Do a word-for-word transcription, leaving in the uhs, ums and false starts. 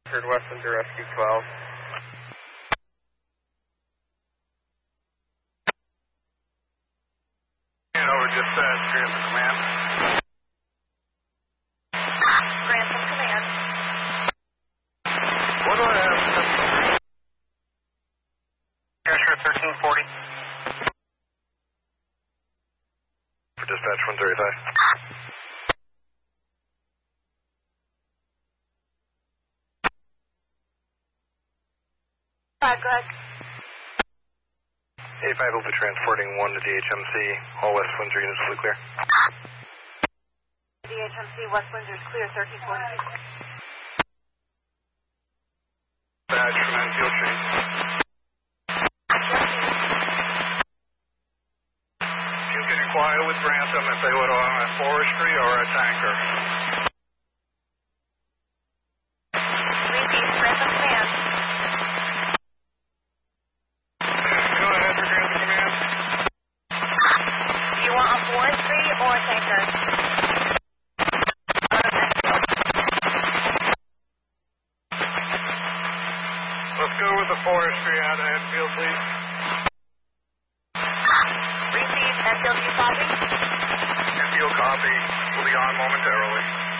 Heard Westland to Rescue twelve. And over dispatch, Grantham Command. Grantham Command. What do I have? Cashier thirteen forty. For dispatch one thirty-five. Five, go ahead. A five will be transporting one to D H M C. All West Windsor units will be clear. D H M C, West Windsor is clear, thirteen forty. Badge from Enfield Street. You can inquire with Grantham if they would on a forestry or a tanker. Repeat, Grantham Command. Go ahead for Grantham Command. Do you want a forestry or a tanker? Let's go with the forestry out of Enfield, please. Receive, Enfield, you copy? Enfield copy. We'll be on momentarily.